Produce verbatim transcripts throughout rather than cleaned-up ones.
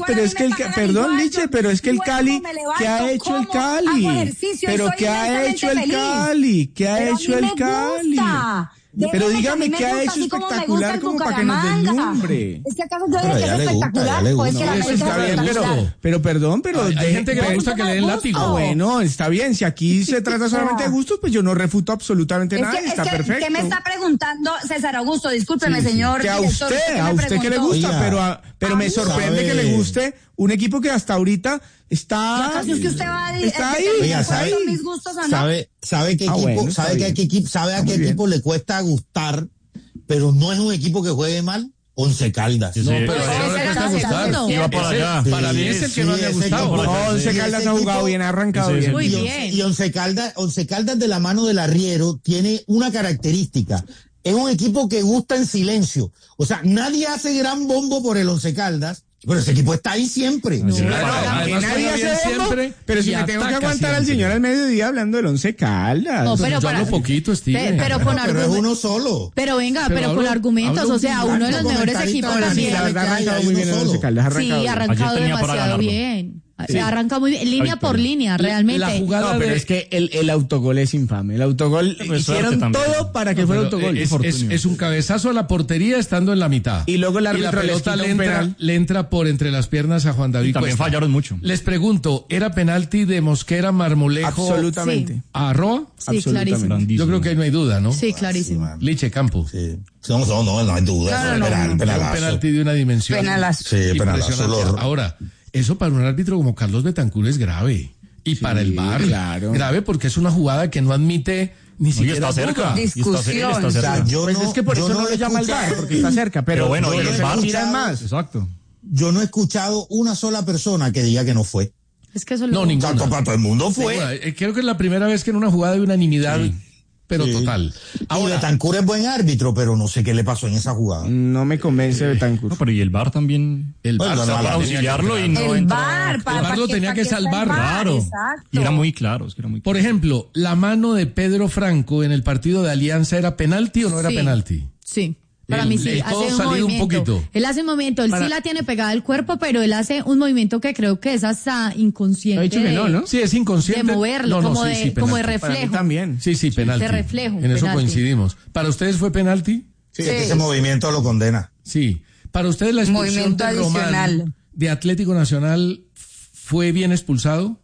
pero es que el, perdón, Liche, pero es que el Cali, ¿qué ha hecho el Cali? Pero ¿qué ha hecho el Cali? ¿Qué ha hecho el Cali? Pero dígame qué ha hecho espectacular como para que nos deslumbre. Es que acaso yo debe ser espectacular. Pues que la está bien, pero, pero perdón, pero hay, hay de, gente que le gusta que le den látigo. Ah, bueno, está bien. Si aquí se trata solamente de gustos, pues yo no refuto absolutamente nada. Que, está es que, perfecto. ¿Qué me está preguntando César Augusto? Discúlpeme, sí, sí. señor. Que a director, usted, ¿usted a usted que le gusta, Oiga, pero a, pero a me sorprende sabe. que le guste un equipo que hasta ahorita está. ¿Acaso es que usted va a está ahí? Oiga, ¿sabe, mis gustos o no? sabe, sabe qué ah, equipo, bueno, sabe que a qué equipo, sabe a qué equipo le cuesta gustar, pero no es un equipo que juegue mal. Once Caldas. Sí, no, pero eso le cuesta gustar. Iba para allá. Sí, para mí es el que sí, más me ha gustado. No, Once sí, Caldas ha jugado equipo, bien, ha arrancado sí, bien. Muy y, bien. Y Once Caldas, Once Caldas de la mano del arriero tiene una característica. Es un equipo que gusta en silencio. O sea, nadie hace gran bombo por el Once Caldas, pero ese equipo está ahí siempre. No, no, no, que nadie hace siempre, pero si me tengo que aguantar siempre. Al señor al mediodía hablando del Once Caldas. No, pero yo para, hablo poquito, Steve. Pero con pero es uno solo. Pero venga, pero, pero hablo, con argumentos, o sea, uno de los mejores equipos también. Sí, la verdad ha arrancado muy bien el Once Caldas. Sí, ha arrancado demasiado bien. Sí. Arranca muy bien, línea por línea, realmente. La jugada no, pero de... es que el, el autogol es infame. El autogol pues hicieron todo para que no, fuera autogol. Es, es, es un cabezazo a la portería estando en la mitad. Y luego el árbitro y la pelota le entra, le entra por entre las piernas a Juan David. Y también Cuesta. fallaron mucho. Les pregunto, ¿era penalti de Mosquera Marmolejo? Absolutamente. Sí. ¿A Roa? Sí, clarísimo. Yo creo que ahí no hay duda, ¿no? Sí, clarísimo. Sí, Liche Campo. Sí. No, no, no, no hay duda. No, no, penal, no. penalazo. Un penalti de una dimensión. Penalazo. Sí, penalazo. Ahora, eso para un árbitro como Carlos Betancur es grave. Y sí, para el V A R, claro. grave porque es una jugada que no admite ni no, siquiera está cerca. Discusión. Está, está cerca. O sea, yo pues no, es que por eso no, no lo llama el V A R, porque está cerca. Pero, pero bueno, no, y el V A R más. Exacto. Yo no he escuchado una sola persona que diga que no fue. Es que eso no, lo... ninguna. Para todo el mundo fue. Ninguna. Creo que es la primera vez que en una jugada de unanimidad... Sí. Pero sí. Total. Ahora, y Betancur es buen árbitro, pero no sé qué le pasó en esa jugada. No me convence Betancur. No, pero y el V A R también. El V A R bueno, para auxiliarlo y no el V A R, para, el V A R lo tenía que salvar. Claro. Exacto. Y era muy claro, es que era muy claro. Por ejemplo, la mano de Pedro Franco en el partido de Alianza, ¿era penalti o no era sí. penalti? Sí. Para el, mí sí, hace un movimiento. Un poquito. Él hace un movimiento, él Para... sí la tiene pegada al cuerpo, pero él hace un movimiento que creo que es hasta inconsciente. Ha dicho que no, ¿no? Sí, es inconsciente. De moverlo, no, no, como, sí, de, sí, como de reflejo. También. Sí, sí, penalti. De reflejo. En penalti. eso coincidimos. ¿Para ustedes fue penalti? Sí, sí. Ese movimiento lo condena. Sí. ¿Para ustedes la expulsión de Román de Atlético Nacional fue bien expulsado?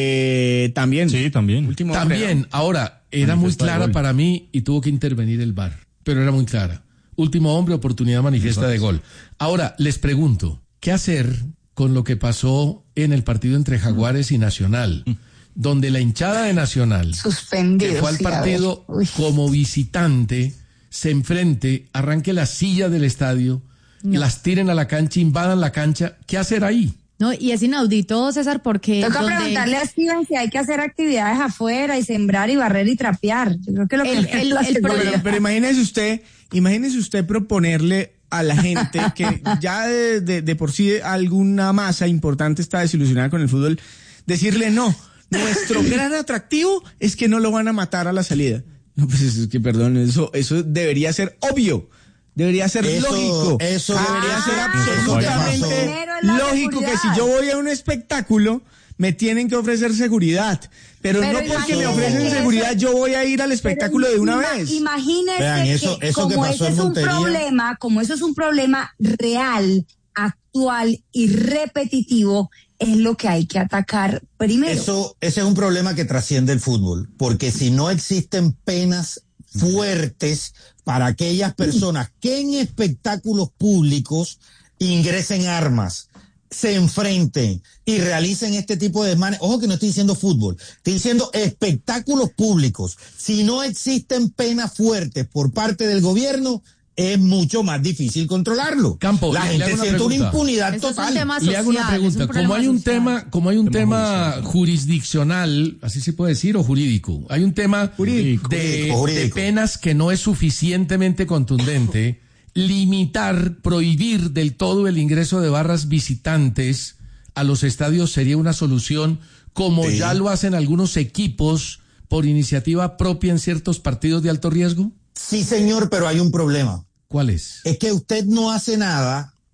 Eh, también. Sí, también. Último también. Hombre, ¿no? Ahora, era muy clara para mí y tuvo que intervenir el V A R. Pero era muy clara. Último hombre, oportunidad manifiesta de gol. Ahora, les pregunto, ¿qué hacer con lo que pasó en el partido entre Jaguares y Nacional? Donde la hinchada de Nacional, suspendido, que fue al sí, partido como visitante, se enfrente, arranque la silla del estadio, no. las tiren a la cancha, invadan la cancha. ¿Qué hacer ahí? No, y es inaudito, César, porque... Toca donde... preguntarle a Steven si hay que hacer actividades afuera y sembrar y barrer y trapear. Yo creo que lo el, que... El, el, el pero, pero imagínese usted, imagínese usted proponerle a la gente que ya de, de, de por sí alguna masa importante está desilusionada con el fútbol, decirle no, nuestro gran atractivo es que no lo van a matar a la salida. No, pues es que perdón, eso, eso debería ser obvio. Debería ser eso, lógico. Eso debería ah, ser absolutamente lógico que si yo voy a un espectáculo me tienen que ofrecer seguridad. Pero, pero no porque me ofrecen seguridad yo voy a ir al espectáculo de una ima, vez. Imagínese Vean, eso, que eso como que ese es un Montería, problema, como eso es un problema real, actual y repetitivo, es lo que hay que atacar primero. Eso, ese es un problema que trasciende el fútbol, porque si no existen penas fuertes para aquellas personas que en espectáculos públicos ingresen armas, se enfrenten y realicen este tipo de desmanes. Ojo que no estoy diciendo fútbol, estoy diciendo espectáculos públicos. Si no existen penas fuertes por parte del gobierno, es mucho más difícil controlarlo. Campo, la gente una siente una impunidad Eso total. Es un tema social, le hago una pregunta, un como hay un social. tema, como hay un tema, tema jurisdiccional, así se puede decir, o jurídico, hay un tema jurídico, de, jurídico, jurídico. de penas que no es suficientemente contundente, limitar, prohibir del todo el ingreso de barras visitantes a los estadios sería una solución, como sí. ya lo hacen algunos equipos por iniciativa propia en ciertos partidos de alto riesgo. Sí, señor, pero hay un problema. ¿Cuál es? Es que usted no hace nada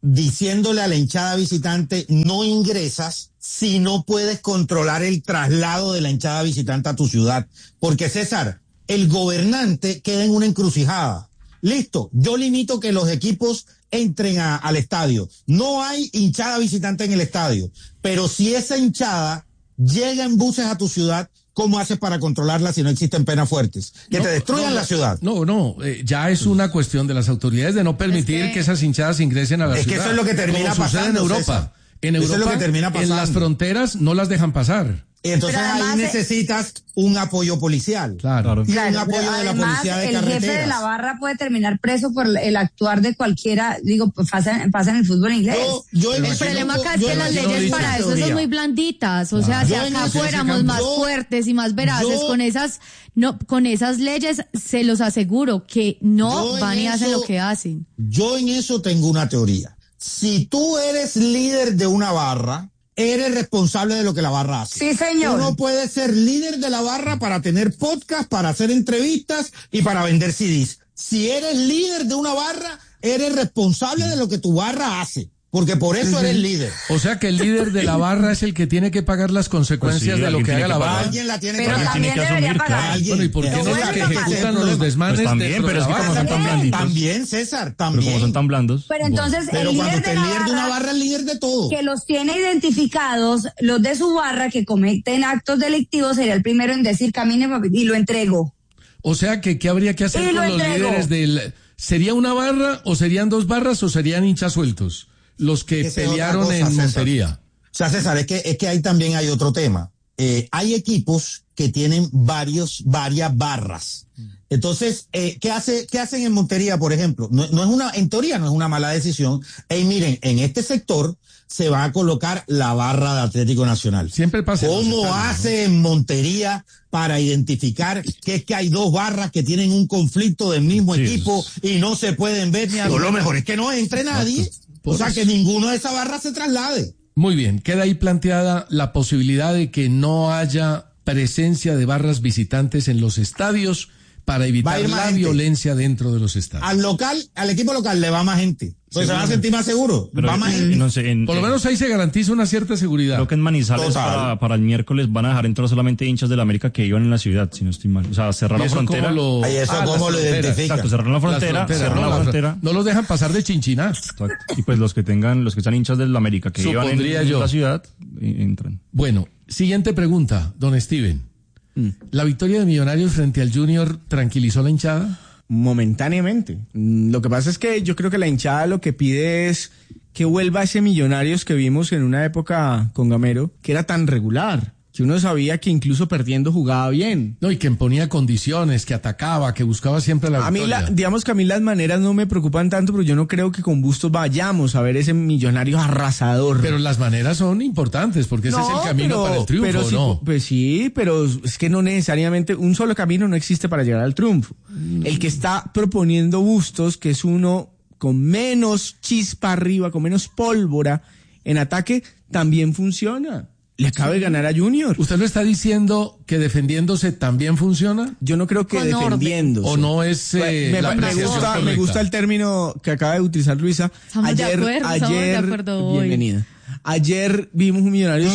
diciéndole a la hinchada visitante no ingresas si no puedes controlar el traslado de la hinchada visitante a tu ciudad. Porque César, el gobernante queda en una encrucijada. Listo, yo limito que los equipos entren a, al estadio. No hay hinchada visitante en el estadio, pero si esa hinchada llega en buses a tu ciudad, ¿cómo haces para controlarla si no existen penas fuertes? Que no, te destruyan no, la ciudad. No, no, eh, ya es una cuestión de las autoridades de no permitir es que, que esas hinchadas ingresen a la es ciudad. Es que eso es lo que termina como pasando, sucede en Europa. César. En Europa, eso es lo que termina pasando. En las fronteras no las dejan pasar. Entonces además, ahí necesitas un apoyo policial. Claro. Y claro, un apoyo de la además, policía de el carreteras. jefe de la barra puede terminar preso por el actuar de cualquiera, digo, pues pasa, pasa en el fútbol inglés. Yo, yo Pero en El eso problema no- acá es yo que en las eso no leyes dice para eso teoría. son muy blanditas. O sea, si Yo en acá eso- fuéramos yo- más fuertes y más veraces yo- con esas, no, con esas leyes, se los aseguro que no Yo en van y hacen eso- lo que hacen. Yo en eso tengo una teoría. Si tú eres líder de una barra, eres responsable de lo que la barra hace. Sí, señor. Tú no puedes ser líder de la barra para tener podcast, para hacer entrevistas y para vender C Ds. Si eres líder de una barra, eres responsable de lo que tu barra hace. Porque por eso eres líder. O sea que el líder de la barra es el que tiene que pagar las consecuencias Pues sí, de lo alguien que tiene haga que la pagar. barra. Alguien la tiene Pero que pagar. también tiene que debería asumir, pagar. claro. Alguien. Bueno, ¿y por qué Ese no es los el que que se ejecutan los problema. desmanes Pues también, dentro pero de es la que como barra? son tan blanditos. También, César, Pero también. como son tan blandos. Pero entonces Pero el cuando líder usted de es la líder de una barra, barra, es líder de todo. que los tiene identificados, los de su barra que cometen actos delictivos, sería el primero en decir camine y lo entrego. O sea que, ¿qué habría que hacer Y lo con los entrego. líderes del... ¿Sería una barra o serían dos barras o serían hinchas sueltos? Los que Esa es otra pelearon cosa, en César. Montería. O sea, César, es que, es que ahí también hay otro tema. Eh, hay equipos que tienen varios, varias barras. Entonces, eh, ¿qué hace, qué hacen en Montería, por ejemplo? No, no es una, en teoría no es una mala decisión. Ey, miren, en este sector se va a colocar la barra de Atlético Nacional. Siempre pasa. en los ¿Cómo estadios, ¿no? hace en Montería para identificar que es que hay dos barras que tienen un conflicto del mismo Sí, equipo es- y no se pueden ver? Pero lo mejor es que no entre nadie. O Por sea, eso. que ninguno de esas barras se traslade. Muy bien, queda ahí planteada la posibilidad de que no haya presencia de barras visitantes en los estadios para Va a evitar ir más la gente. violencia dentro de los estadios. Al local, al equipo local le va más gente. Pues se van a sentir más seguros. Pero, Va más eh, gente. no sé, en- Por lo en- menos ahí se garantiza una cierta seguridad. creo que en Manizales Total. para, para el miércoles van a dejar entrar solamente hinchas de la América que iban en la ciudad, si no estoy mal. O sea, cerrar ¿Y la eso frontera. cómo lo, Ay, eso Ah, cómo las lo fronteras. identifica. Exacto, cerrar la Las frontera, fronteras, cerrar no, la las frontera. fron- No los dejan pasar de Chinchiná. Exacto. Y pues los que tengan, los que sean hinchas de la América que iban en, Supondría en yo. la ciudad, eh, entran. Bueno, siguiente pregunta, don Steven. ¿La victoria de Millonarios frente al Junior tranquilizó la hinchada? Momentáneamente. Mm, Lo que pasa es que yo creo que la hinchada lo que pide es que vuelva ese Millonarios que vimos en una época con Gamero, que era tan regular, que uno sabía que incluso perdiendo jugaba bien. No, y que imponía condiciones, que atacaba, que buscaba siempre la A mí, victoria. la, digamos que a mí las maneras no me preocupan tanto, pero yo no creo que con Bustos vayamos a ver ese Millonarios arrasador. Pero las maneras son importantes, porque ese es el camino para el triunfo, pero sí, ¿no? pues sí, pero es que no necesariamente un solo camino no existe para llegar al triunfo. El que está proponiendo Bustos, que es uno con menos chispa arriba, con menos pólvora en ataque, también funciona. Le acaba de ganar a Junior. ¿Usted lo está diciendo que defendiéndose también funciona? Yo no creo que Con orden. defendiéndose. ¿O no es eh, me, la me apreciación gusta, me correcta? gusta el término que acaba de utilizar Luisa. Estamos de ayer, acuerdo, estamos de ayer, acuerdo hoy. bienvenida. Ayer vimos un Millonarios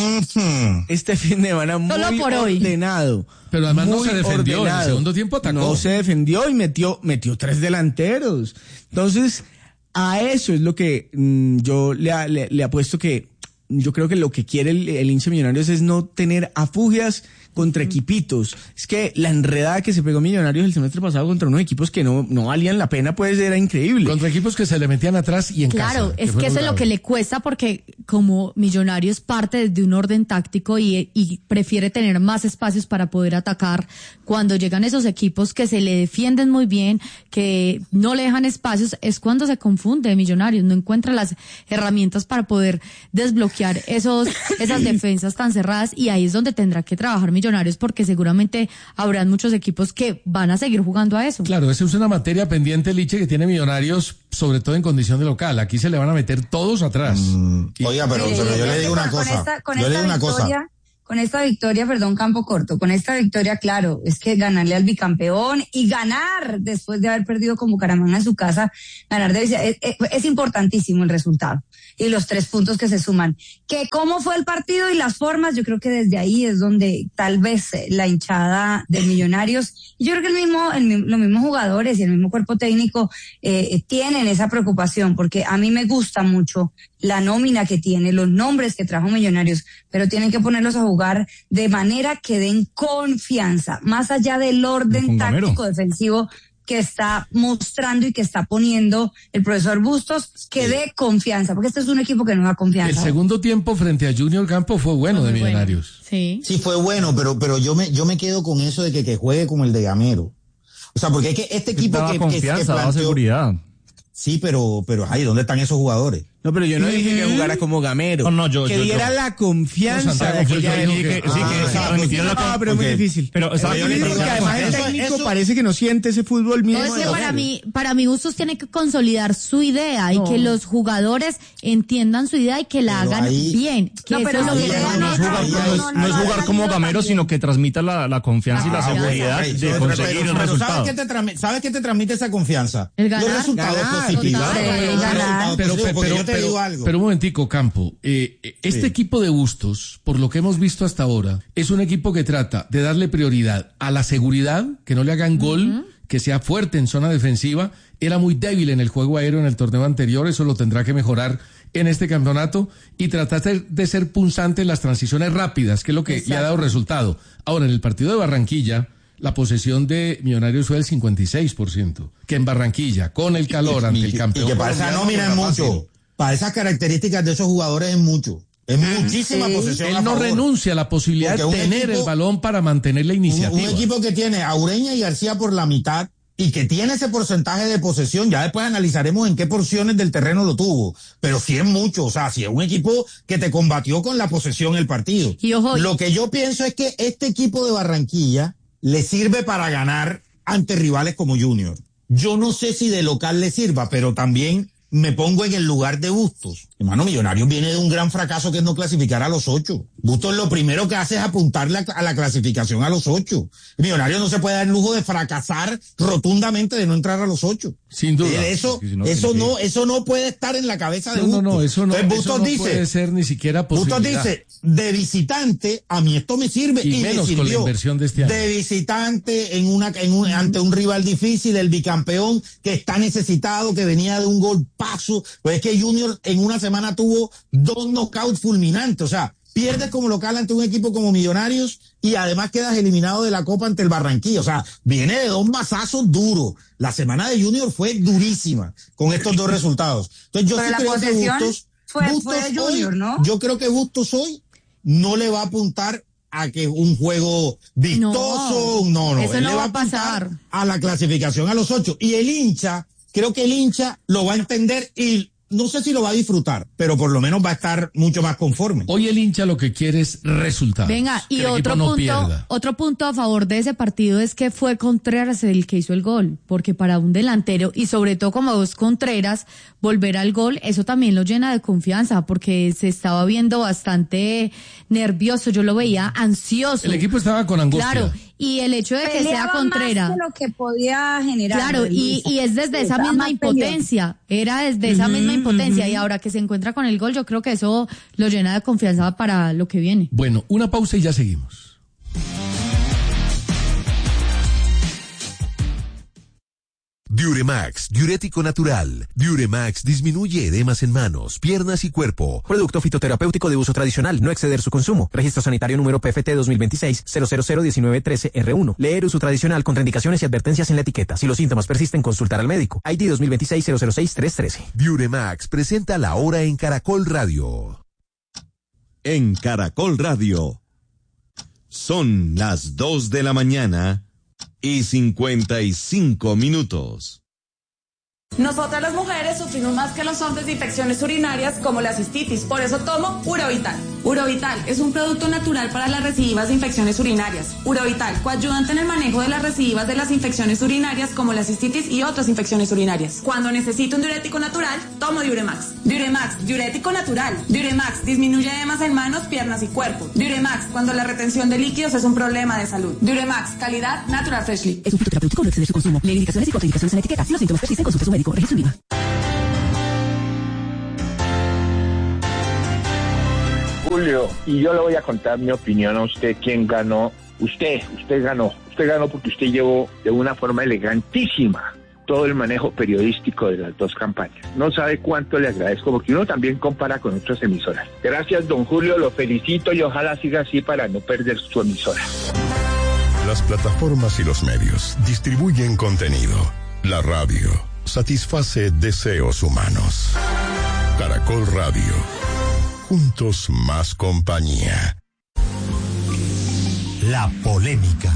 este fin de semana muy Solo por hoy. ordenado. Pero además no muy se defendió, en el ordenado. segundo tiempo atacó. No se defendió y metió, metió tres delanteros. Entonces, a eso es lo que mm, yo le, a- le, le apuesto que yo creo que lo que quiere el, el hincha Millonarios es no tener afugias contra equipitos. Es que la enredada que se pegó Millonarios el semestre pasado contra unos equipos que no, no valían la pena, pues era increíble. Contra equipos que se le metían atrás y en Claro, casa. es fue que eso muy es lo grave. que le cuesta porque como Millonarios parte de un orden táctico y, y prefiere tener más espacios para poder atacar, cuando llegan esos equipos que se le defienden muy bien, que no le dejan espacios, es cuando se confunde Millonarios, no encuentra las herramientas para poder desbloquear esos esas defensas tan cerradas y ahí es donde tendrá que trabajar Millonarios porque seguramente habrán muchos equipos que van a seguir jugando a eso. Claro, esa es una materia pendiente, Liche, que tiene Millonarios, sobre todo en condición de local. Aquí se le van a meter todos atrás. Y- Oiga, pero, Mire, pero yo creo le que digo una con- con cosa. esta- con Yo le esta digo una cosa. victoria, Con esta victoria, perdón, campo corto, con esta victoria, claro, es que ganarle al bicampeón y ganar después de haber perdido con Bucaramanga en su casa, ganar de, es, es, es importantísimo el resultado. y los tres puntos que se suman. Que cómo fue el partido y las formas, yo creo que desde ahí es donde tal vez eh, la hinchada de Millonarios, yo creo que el mismo, el, los mismos jugadores y el mismo cuerpo técnico eh, tienen esa preocupación, porque a mí me gusta mucho la nómina que tiene, los nombres que trajo Millonarios, pero tienen que ponerlos a jugar de manera que den confianza, más allá del orden táctico defensivo que está mostrando y que está poniendo el profesor Bustos, que dé confianza, porque este es un equipo que no da confianza. El segundo tiempo frente a Junior Campo fue bueno de Millonarios. Bueno. Sí. Sí, fue bueno, pero, pero yo me, yo me quedo con eso de que, que juegue como el de Gamero. O sea, porque es que este equipo daba que, confianza, que, que daba planteó, seguridad. Sí, pero, pero, ay, ¿dónde están esos jugadores? No, pero yo no dije que jugara como Gamero. No, no, yo, que yo, diera yo. la confianza No, Santiago, de aquella yo dije época. que- sí, que Ah, transmitieron la no, con- pero es muy ok. difícil. Pero estaba yo dije porque además el Eso- técnico eso- parece que no siente ese fútbol mismo. No, es de que los para otros. mí, para mí Bustos tiene que consolidar su idea y que los jugadores entiendan su idea y que la Pero hagan ahí- bien. Que No, eso pero es lo ahí que es- van No a es jugar, Ay, no no, es- no, no es no, jugar no, como no, Gamero, también. sino que transmita la, la confianza y la Ah, seguridad ok, de pero- conseguir pero- un pero resultado. ¿sabes qué te transmite, ¿sabes qué te transmite esa confianza? El ganar. Los resultados Ganar, positivos. total. Claro, Sí, los ganar. resultados Pero, positivos, pero, porque pero, yo te pero- digo algo. pero un momentico, Campo. Eh, este Sí. equipo de Bustos, por lo que hemos visto hasta ahora, es un equipo que trata de darle prioridad a la seguridad, que no le hagan gol, que sea fuerte en zona defensiva. Era muy débil en el juego aéreo en el torneo anterior, eso lo tendrá que mejorar en este campeonato, y tratar de- de ser punzante en las transiciones rápidas, que es lo que le ha dado resultado. Ahora, en el partido de Barranquilla, la posesión de Millonarios fue del cincuenta y seis por ciento, que en Barranquilla, con el calor ante el Y- campeón. Y que para esa colombiano, nómina es no era fácil. mucho. Para esas características de esos jugadores es mucho. Es muchísima Sí. posesión. a Él no favor. renuncia a la posibilidad Porque de un tener equipo- el balón para mantener la Un, iniciativa. un equipo que tiene a Ureña y García por la mitad y que tiene ese porcentaje de posesión, ya después analizaremos en qué porciones del terreno lo tuvo, pero sí es mucho, o sea, sí es un equipo que te combatió con la posesión el partido. Y ojo, Lo que yo pienso es que este equipo de Barranquilla le sirve para ganar ante rivales como Junior. Yo no sé si de local le sirva, pero también me pongo en el lugar de Bustos. Hermano, Millonarios viene de un gran fracaso que es no clasificar a los ocho. Bustos lo primero que hace es apuntarle a, a la clasificación a los ocho. Millonarios no se puede dar el lujo de fracasar rotundamente de no entrar a los ocho. Sin duda. Eh, Eso, Sí, sí, no, eso sí, sí. no, eso no puede estar en la cabeza de No, no, Bustos. no, eso no, Entonces, eso Bustos no dice, puede ser ni siquiera posible. Bustos dice, de visitante, a mí esto me sirve Y y, menos me con la sirvió. inversión de este año. De visitante en una, en un, ante un rival difícil, el bicampeón que está necesitado, que venía de un golpazo. Pues es que Junior en una semana tuvo dos knockouts fulminantes. O sea, pierdes como local ante un equipo como Millonarios y además quedas eliminado de la Copa ante el Barranquilla. O sea, viene de dos mazazos duros. La semana de Junior fue durísima con estos dos resultados. Entonces yo Pero sí la creo que posesión Bustos, fue- fue Bustos de Junior, hoy, ¿no? yo creo que Bustos hoy no le va a apuntar a que un juego vistoso, no, no, eso él no le va va a a apuntar pasar. a la clasificación a los ocho. Y el hincha, creo que el hincha lo va a entender y no sé si lo va a disfrutar, pero por lo menos va a estar mucho más conforme. Hoy el hincha lo que quiere es resultados. venga, que y el equipo otro no punto, pierda. otro punto a favor de ese partido es que fue Contreras el que hizo el gol, porque para un delantero y sobre todo como dos Contreras, volver al gol, eso también lo llena de confianza, porque se estaba viendo bastante nervioso, yo lo veía ansioso. El equipo estaba con angustia. Claro, y el hecho de que sea Peleaba Contreras. más de lo que podía generar. Claro, y, Luisa. y es desde esa Estaba misma más peleado. impotencia, era desde esa misma impotencia, y ahora que se encuentra con el gol, yo creo que eso lo llena de confianza para lo que viene. Bueno, una pausa y ya seguimos. Diuremax, diurético natural. Diuremax disminuye edemas en manos, piernas y cuerpo. Producto fitoterapéutico de uso tradicional, no exceder su consumo. Registro sanitario número P F T dos mil veintiséis cero cero cero diecinueve trece R uno. Leer uso tradicional, contraindicaciones y advertencias en la etiqueta. Si los síntomas persisten, consultar al médico. I D dos mil veintiséis cero cero seis tres trece. Diuremax presenta la hora en Caracol Radio. En Caracol Radio. Son las dos de la mañana y cincuenta y cinco minutos. Nosotras las mujeres sufrimos más que los hombres de infecciones urinarias como la cistitis, por eso tomo Urovital. Urovital es un producto natural para las recidivas de infecciones urinarias. Urovital, coayudante en el manejo de las recidivas de las infecciones urinarias como la cistitis y otras infecciones urinarias. Cuando necesito un diurético natural, tomo Diuremax. Diuremax, diurético natural. Diuremax disminuye edemas en manos, piernas y cuerpo. Diuremax, cuando la retención de líquidos es un problema de salud. Diuremax, calidad Natural Freshly. Es un fitoterapéutico, no exceder su consumo. Lee indicaciones y contraindicaciones en la etiqueta. Si los síntomas persisten, consulte a su médico. Registro INVIMA. Julio, y yo le voy a contar mi opinión a usted, quién ganó. Usted, usted ganó. Usted ganó porque usted llevó de una forma elegantísima todo el manejo periodístico de las dos campañas. No sabe cuánto le agradezco, porque uno también compara con otras emisoras. Gracias, don Julio, lo felicito y ojalá siga así para no perder su emisora. Las plataformas y los medios distribuyen contenido. La radio satisface deseos humanos. Caracol Radio. Juntos más compañía. La polémica.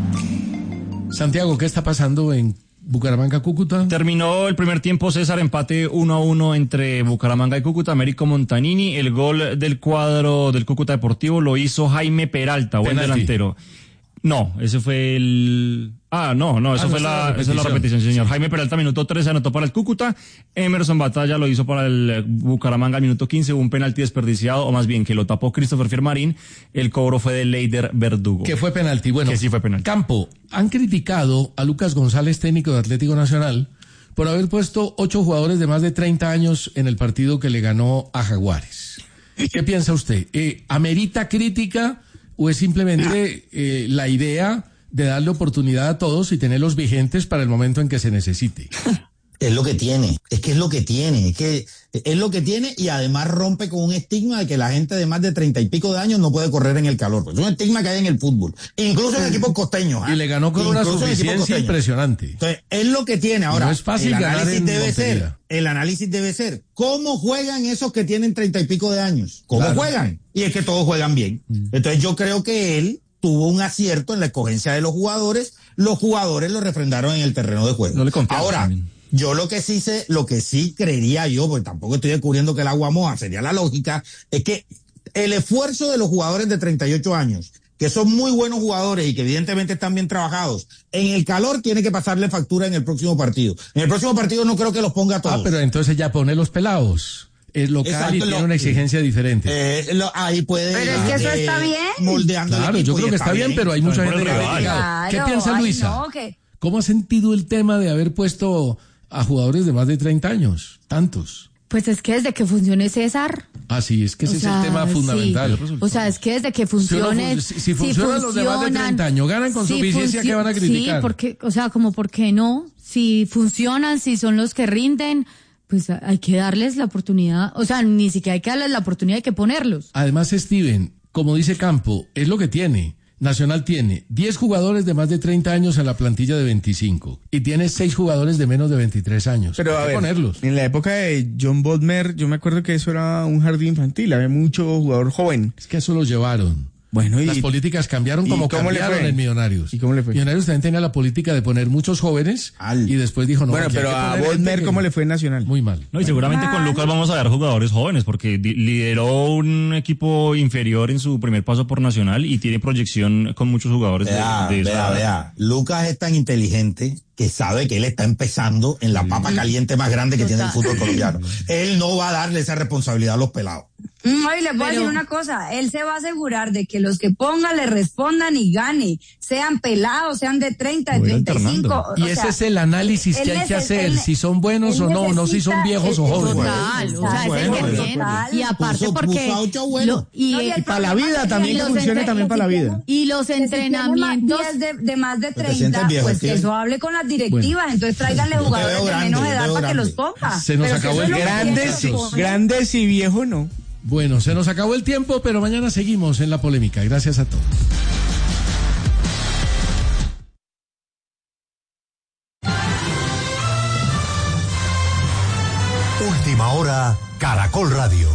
Santiago, ¿qué está pasando en Bucaramanga, Cúcuta? Terminó el primer tiempo, César, empate uno a uno entre Bucaramanga y Cúcuta. Américo Montanini, el gol del cuadro del Cúcuta Deportivo lo hizo Jaime Peralta, buen Penalti. delantero. No, ese fue el... Ah, no, no, eso Ah, fue no, la, esa esa es la repetición, sí, señor. Sí. Jaime Peralta, minuto trece, anotó para el Cúcuta. Emerson Batalla lo hizo para el Bucaramanga, minuto quince. Hubo un penalti desperdiciado, o más bien que lo tapó Christopher Fiermarín. El cobro fue de Leider Verdugo. Que fue penalti. Bueno, Que sí fue penalti. Campo, han criticado a Lucas González, técnico de Atlético Nacional, por haber puesto ocho jugadores de más de treinta años en el partido que le ganó a Jaguares. ¿Qué piensa usted? Eh, ¿Amerita crítica o es simplemente eh, la idea de darle oportunidad a todos y tenerlos vigentes para el momento en que se necesite? Es lo que tiene, es que es lo que tiene, es que es lo que tiene y además rompe con un estigma de que la gente de más de treinta y pico de años no puede correr en el calor. Pues es un estigma que hay en el fútbol, incluso en equipos costeños. ¿eh? Y le ganó con una Incluso en equipos suficiencia costeños. impresionante. Entonces, es lo que tiene. Ahora, No es fácil el ganar análisis en debe Montería. ser, el análisis debe ser, ¿cómo juegan esos que tienen treinta y pico de años? ¿Cómo Claro. juegan? Y es que todos juegan bien. Entonces yo creo que él tuvo un acierto en la escogencia de los jugadores, los jugadores lo refrendaron en el terreno de juego. No le confianza Ahora, también. yo lo que sí sé, lo que sí creería yo, porque tampoco estoy descubriendo que el agua moja, sería la lógica, es que el esfuerzo de los jugadores de treinta y ocho años, que son muy buenos jugadores y que evidentemente están bien trabajados, en el calor tiene que pasarle factura en el próximo partido. En el próximo partido no creo que los ponga a todos. Ah, pero entonces ya pone los pelados. Es local Exacto, y tiene lo- una exigencia diferente. Eh, lo- ahí puede Pero es que eso eh, está bien. moldeando el Claro, yo equipo y creo que está bien, pero hay mucha Por gente el que ha rival. criticado. Claro, ¿Qué piensa ay, Luisa? no, que- ¿Cómo ha sentido el tema de haber puesto a jugadores de más de treinta años? Tantos. Pues es que desde que funcione César. Ah, sí, es que ese O es sea, el tema sí. fundamental. O sea, es que desde que Si uno funcione. fun- si- si funcionan los de más de treinta años, ganan con si suficiencia, ¿qué van a funci- criticar? Sí, porque, o sea, como por qué no. Si funcionan, si son los que rinden, pues hay que darles la oportunidad. O sea, ni siquiera hay que darles la oportunidad, hay que ponerlos. Además, Steven, como dice Campo, es lo que tiene. Nacional tiene diez jugadores de más de treinta años en la plantilla de veinticinco y tiene seis jugadores de menos de veintitrés años. Pero Hay a que ver, ponerlos. en la época de John Bodmer, yo me acuerdo que eso era un jardín infantil, había mucho jugador joven. Es que eso lo llevaron. Bueno, y Las políticas cambiaron ¿y como cómo le cambiaron fue? en Millonarios. ¿Y cómo le fue? Millonarios también tenía la política de poner muchos jóvenes Al- y después dijo no. bueno, aquí hay pero que a poner gente Bodmer, que- ¿cómo le fue en Nacional? Muy mal. No, y seguramente con Lucas vamos a ver jugadores jóvenes, porque di- lideró un equipo inferior en su primer paso por Nacional y tiene proyección con muchos jugadores de, Vea, de esa vea, edad. vea. Lucas es tan inteligente que sabe que él está empezando en la papa caliente más grande que tiene el Total. fútbol colombiano. Él no va a darle esa responsabilidad a los pelados. No, y les voy a Pero- decir una cosa, él se va a asegurar de que los que ponga le respondan y gane, sean pelados, sean de treinta, de Voy treinta y cinco. alternando. Y o ese sea, es el análisis él que hay que neces- hacer, él- si son buenos él o no, no si son necesita- viejos o él- jóvenes. Total, o sea, es el Bueno, que eso tiene. total. Y aparte Puso- porque. puso a ocho buenos. lo- y, No, y el para la problema vida es también, los que funcione entre- también para la vida. y los que si tiene entrenamientos. más diez de, de más de Pero te sientes treinta, viejo, pues tío. que eso hable con las directivas, entonces tráiganle Yo te jugadores veo de grande, menos yo te edad veo para que grande. los ponga. Se nos Pero si acabó eso el es lo que Grandes, tiene que poner. grandes y viejo no. Bueno, se nos acabó el tiempo, pero mañana seguimos en la polémica. Gracias a todos. Última hora, Caracol Radio.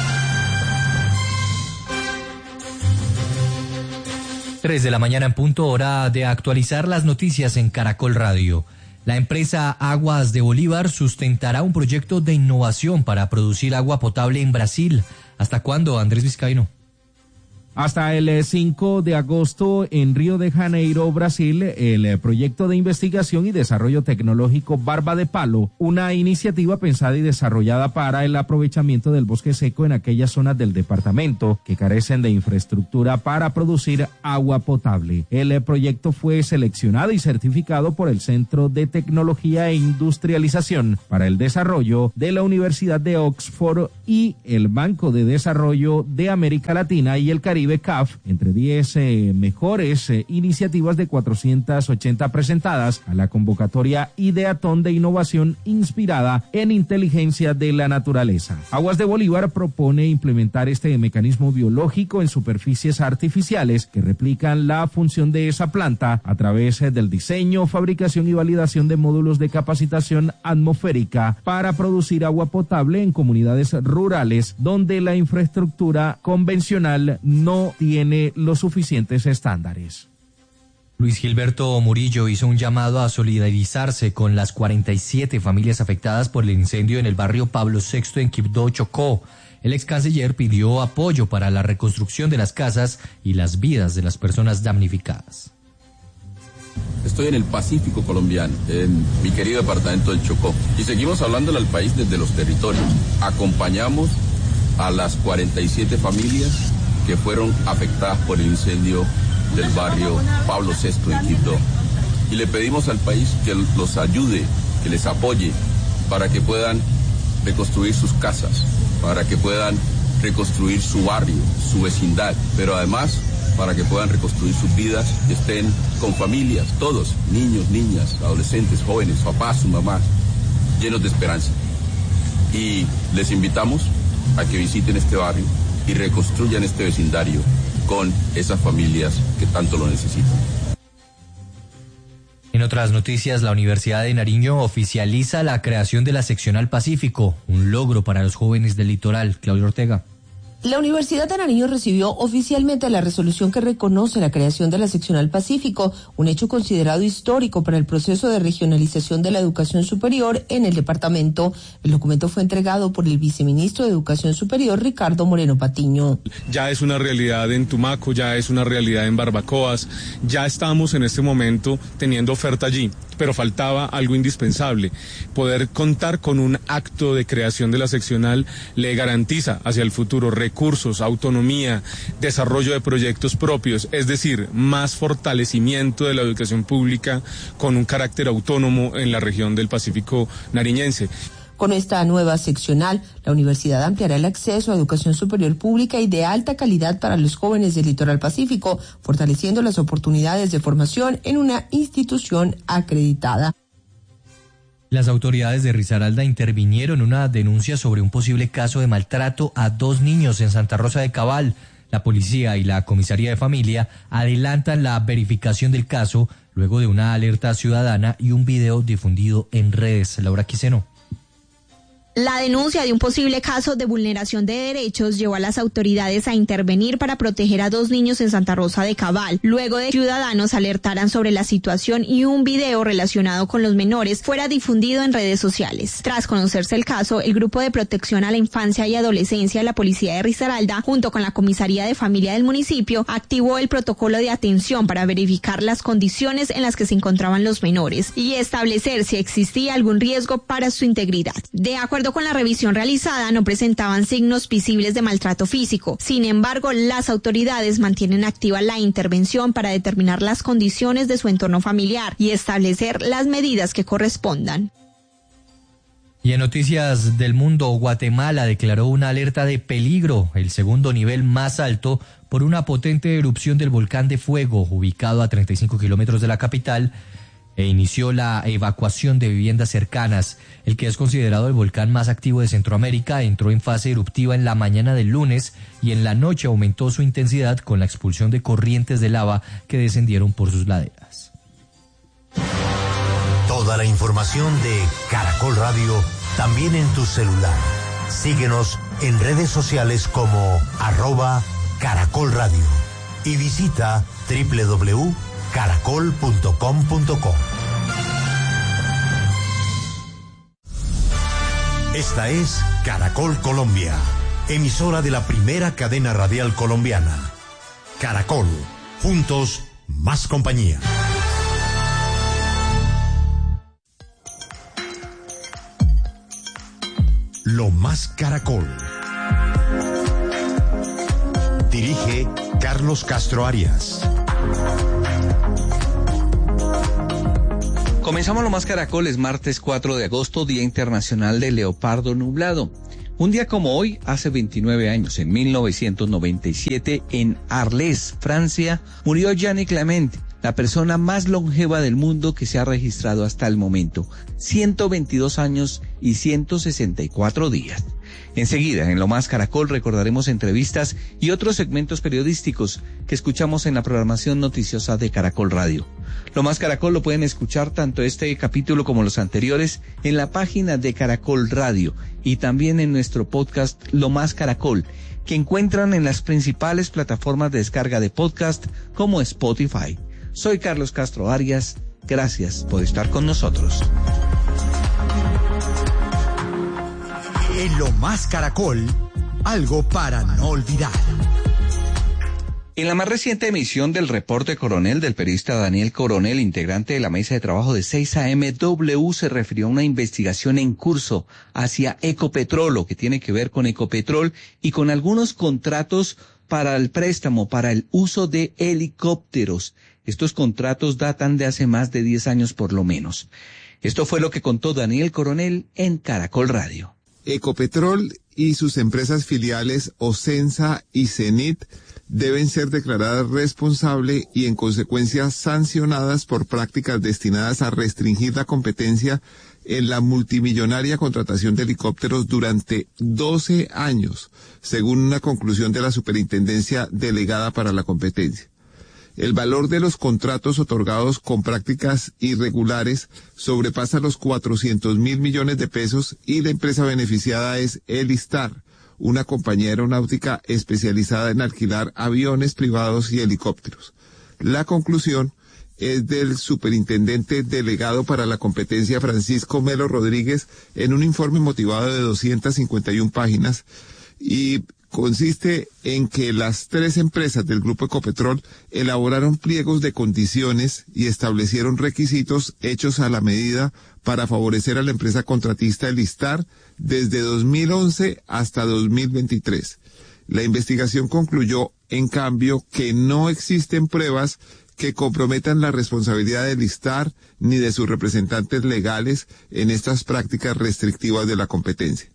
Tres de la mañana en punto, hora de actualizar las noticias en Caracol Radio. La empresa Aguas de Bolívar sustentará un proyecto de innovación para producir agua potable en Brasil. ¿Hasta cuándo, Andrés Vizcaíno? Hasta el cinco de agosto en Río de Janeiro, Brasil, el proyecto de investigación y desarrollo tecnológico Barba de Palo, una iniciativa pensada y desarrollada para el aprovechamiento del bosque seco en aquellas zonas del departamento que carecen de infraestructura para producir agua potable. El proyecto fue seleccionado y certificado por el Centro de Tecnología e Industrialización para el Desarrollo de la Universidad de Oxford y el Banco de Desarrollo de América Latina y el Caribe, C A F, entre diez eh, mejores eh, iniciativas de cuatrocientas ochenta presentadas a la convocatoria Ideatón de Innovación inspirada en inteligencia de la naturaleza. Aguas de Bolívar propone implementar este mecanismo biológico en superficies artificiales que replican la función de esa planta a través eh, del diseño, fabricación y validación de módulos de capacitación atmosférica para producir agua potable en comunidades rurales donde la infraestructura convencional no tiene los suficientes estándares. Luis Gilberto Murillo hizo un llamado a solidarizarse con las cuarenta y siete familias afectadas por el incendio en el barrio Pablo sexto en Quibdó, Chocó. El ex canciller pidió apoyo para la reconstrucción de las casas y las vidas de las personas damnificadas. Estoy en el Pacífico colombiano, en mi querido departamento del Chocó, y seguimos hablándole al país desde los territorios. Acompañamos a las cuarenta y siete familias que fueron afectadas por el incendio del barrio Pablo sexto en Quibdó. Y le pedimos al país que los ayude, que les apoye para que puedan reconstruir sus casas, para que puedan reconstruir su barrio, su vecindad, pero además para que puedan reconstruir sus vidas, que estén con familias, todos, niños, niñas, adolescentes, jóvenes, papás, su mamá, llenos de esperanza. Y les invitamos a que visiten este barrio y reconstruyan este vecindario con esas familias que tanto lo necesitan. En otras noticias, la Universidad de Nariño oficializa la creación de la Seccional Pacífico, un logro para los jóvenes del litoral. Claudio Ortega. La Universidad de Nariño recibió oficialmente la resolución que reconoce la creación de la Seccional Pacífico, un hecho considerado histórico para el proceso de regionalización de la educación superior en el departamento. El documento fue entregado por el viceministro de Educación Superior, Ricardo Moreno Patiño. Ya es una realidad en Tumaco, ya es una realidad en Barbacoas, ya estamos en este momento teniendo oferta allí, pero faltaba algo indispensable. Poder contar con un acto de creación de la seccional le garantiza hacia el futuro recursos, autonomía, desarrollo de proyectos propios, es decir, más fortalecimiento de la educación pública con un carácter autónomo en la región del Pacífico nariñense. Con esta nueva seccional, la universidad ampliará el acceso a educación superior pública y de alta calidad para los jóvenes del litoral pacífico, fortaleciendo las oportunidades de formación en una institución acreditada. Las autoridades de Risaralda intervinieron en una denuncia sobre un posible caso de maltrato a dos niños en Santa Rosa de Cabal. La policía y la comisaría de familia adelantan la verificación del caso luego de una alerta ciudadana y un video difundido en redes. Laura Quiseno. La denuncia de un posible caso de vulneración de derechos llevó a las autoridades a intervenir para proteger a dos niños en Santa Rosa de Cabal, luego de que ciudadanos alertaran sobre la situación y un video relacionado con los menores fuera difundido en redes sociales. Tras conocerse el caso, el Grupo de Protección a la Infancia y Adolescencia de la Policía de Risaralda, junto con la Comisaría de Familia del municipio, activó el protocolo de atención para verificar las condiciones en las que se encontraban los menores y establecer si existía algún riesgo para su integridad. De acuerdo con la revisión realizada, no presentaban signos visibles de maltrato físico. Sin embargo, las autoridades mantienen activa la intervención para determinar las condiciones de su entorno familiar y establecer las medidas que correspondan. Y en noticias del mundo, Guatemala declaró una alerta de peligro, el segundo nivel más alto, por una potente erupción del volcán de fuego ubicado a treinta y cinco kilómetros de la capital, e inició la evacuación de viviendas cercanas. El que es considerado el volcán más activo de Centroamérica entró en fase eruptiva en la mañana del lunes y en la noche aumentó su intensidad con la expulsión de corrientes de lava que descendieron por sus laderas. Toda la información de Caracol Radio también en tu celular. Síguenos en redes sociales como arroba Caracol Radio y visita doble u doble u doble u punto caracol punto com punto co. Esta es Caracol Colombia, emisora de la primera cadena radial colombiana. Caracol, juntos, más compañía. Lo Más Caracol. Dirige Carlos Castro Arias. Comenzamos Lo Más Caracol, es martes cuatro de agosto, Día Internacional del Leopardo Nublado. Un día como hoy, hace veintinueve años, en mil novecientos noventa y siete, en Arles, Francia, murió Gianni Clement, la persona más longeva del mundo que se ha registrado hasta el momento, ciento veintidós años y ciento sesenta y cuatro días. Enseguida, en Lo Más Caracol, recordaremos entrevistas y otros segmentos periodísticos que escuchamos en la programación noticiosa de Caracol Radio. Lo Más Caracol lo pueden escuchar tanto este capítulo como los anteriores en la página de Caracol Radio y también en nuestro podcast Lo Más Caracol, que encuentran en las principales plataformas de descarga de podcast como Spotify. Soy Carlos Castro Arias, gracias por estar con nosotros. En Lo Más Caracol, algo para no olvidar. En la más reciente emisión del Reporte Coronel del periodista Daniel Coronel, integrante de la mesa de trabajo de seis A M W, se refirió a una investigación en curso hacia Ecopetrol, lo que tiene que ver con Ecopetrol y con algunos contratos para el préstamo, para el uso de helicópteros. Estos contratos datan de hace más de diez años por lo menos. Esto fue lo que contó Daniel Coronel en Caracol Radio. Ecopetrol y sus empresas filiales Ocensa y Cenit deben ser declaradas responsables y en consecuencia sancionadas por prácticas destinadas a restringir la competencia en la multimillonaria contratación de helicópteros durante doce años, según una conclusión de la Superintendencia Delegada para la Competencia. El valor de los contratos otorgados con prácticas irregulares sobrepasa los cuatrocientos mil millones de pesos y la empresa beneficiada es Elistar, una compañía aeronáutica especializada en alquilar aviones privados y helicópteros. La conclusión es del superintendente delegado para la competencia Francisco Melo Rodríguez en un informe motivado de doscientas cincuenta y una páginas y consiste en que las tres empresas del Grupo Ecopetrol elaboraron pliegos de condiciones y establecieron requisitos hechos a la medida para favorecer a la empresa contratista Elistar desde dos mil once hasta dos mil veintitrés. La investigación concluyó, en cambio, que no existen pruebas que comprometan la responsabilidad de Elistar ni de sus representantes legales en estas prácticas restrictivas de la competencia.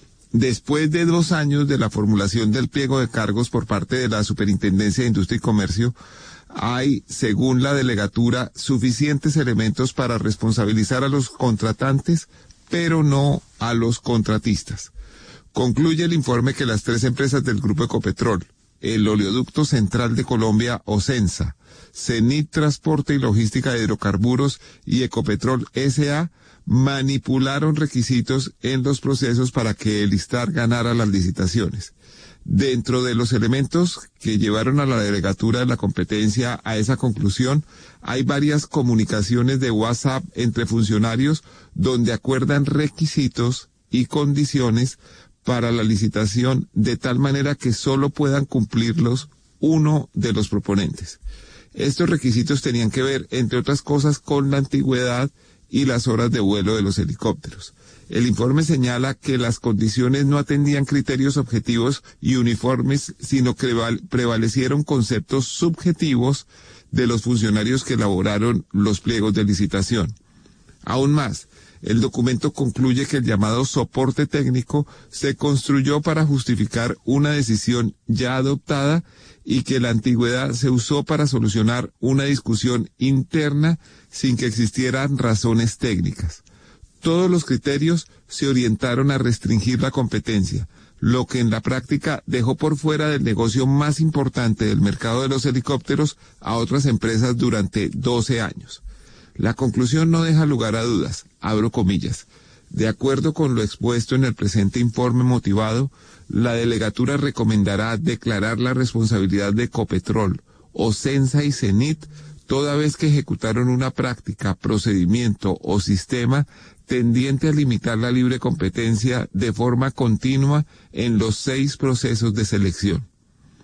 Después de dos años de la formulación del pliego de cargos por parte de la Superintendencia de Industria y Comercio, hay, según la delegatura, suficientes elementos para responsabilizar a los contratantes, pero no a los contratistas. Concluye el informe que las tres empresas del Grupo Ecopetrol, el Oleoducto Central de Colombia, Ocensa, Cenit Transporte y Logística de Hidrocarburos y Ecopetrol S A manipularon requisitos en los procesos para que Elistar ganara las licitaciones. Dentro de los elementos que llevaron a la delegatura de la competencia a esa conclusión, hay varias comunicaciones de WhatsApp entre funcionarios donde acuerdan requisitos y condiciones para la licitación de tal manera que solo puedan cumplirlos uno de los proponentes. Estos requisitos tenían que ver, entre otras cosas, con la antigüedad y las horas de vuelo de los helicópteros. El informe señala que las condiciones no atendían criterios objetivos y uniformes, sino que prevalecieron conceptos subjetivos de los funcionarios que elaboraron los pliegos de licitación. Aún más, el documento concluye que el llamado soporte técnico se construyó para justificar una decisión ya adoptada y que la antigüedad se usó para solucionar una discusión interna sin que existieran razones técnicas. Todos los criterios se orientaron a restringir la competencia, lo que en la práctica dejó por fuera del negocio más importante del mercado de los helicópteros a otras empresas durante doce años. La conclusión no deja lugar a dudas, abro comillas. De acuerdo con lo expuesto en el presente informe motivado, la delegatura recomendará declarar la responsabilidad de Ecopetrol, Ocensa y Cenit toda vez que ejecutaron una práctica, procedimiento o sistema tendiente a limitar la libre competencia de forma continua en los seis procesos de selección.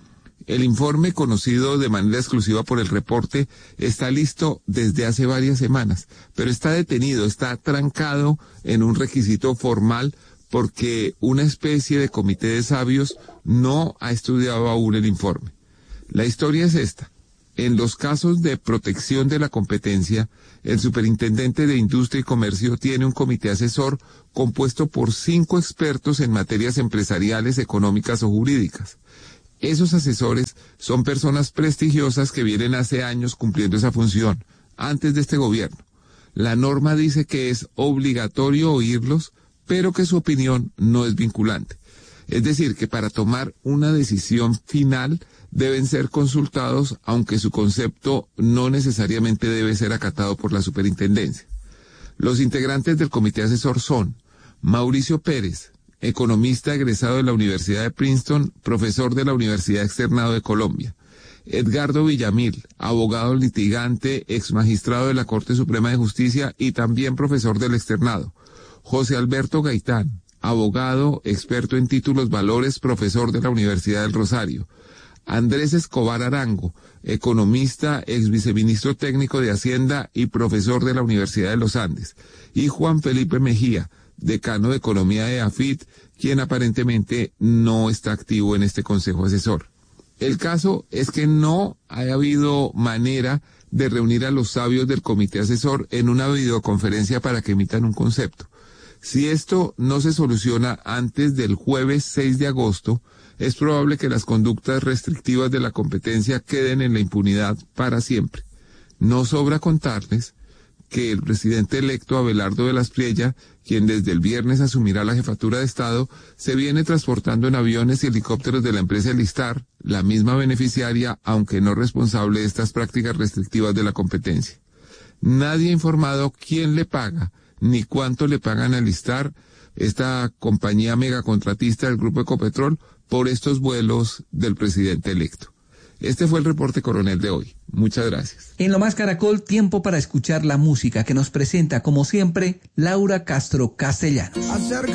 El informe, conocido de manera exclusiva por el reporte, está listo desde hace varias semanas, pero está detenido, está trancado en un requisito formal porque una especie de comité de sabios no ha estudiado aún el informe. La historia es esta. En los casos de protección de la competencia, el superintendente de Industria y Comercio tiene un comité asesor compuesto por cinco expertos en materias empresariales, económicas o jurídicas. Esos asesores son personas prestigiosas que vienen hace años cumpliendo esa función, antes de este gobierno. La norma dice que es obligatorio oírlos, pero que su opinión no es vinculante. Es decir, que para tomar una decisión final deben ser consultados, aunque su concepto no necesariamente debe ser acatado por la superintendencia. Los integrantes del comité asesor son Mauricio Pérez, economista egresado de la Universidad de Princeton, profesor de la Universidad Externado de Colombia; Edgardo Villamil, abogado litigante, ex magistrado de la Corte Suprema de Justicia y también profesor del Externado; José Alberto Gaitán, abogado, experto en títulos valores, profesor de la Universidad del Rosario; Andrés Escobar Arango, economista, ex viceministro técnico de Hacienda y profesor de la Universidad de los Andes; y Juan Felipe Mejía, decano de Economía de AFIT, quien aparentemente no está activo en este consejo asesor. El caso es que no ha habido manera de reunir a los sabios del comité asesor en una videoconferencia para que emitan un concepto. Si esto no se soluciona antes del jueves seis de agosto, es probable que las conductas restrictivas de la competencia queden en la impunidad para siempre. No sobra contarles que el presidente electo Abelardo de las Priella, quien desde el viernes asumirá la jefatura de Estado, se viene transportando en aviones y helicópteros de la empresa Elistar, la misma beneficiaria, aunque no responsable de estas prácticas restrictivas de la competencia. Nadie ha informado quién le paga, ni cuánto le pagan a Elistar, esta compañía megacontratista del Grupo Ecopetrol, por estos vuelos del presidente electo. Este fue el reporte coronel de hoy. Muchas gracias. En Lo Más Caracol, tiempo para escuchar la música que nos presenta, como siempre, Laura Castro Castellanos.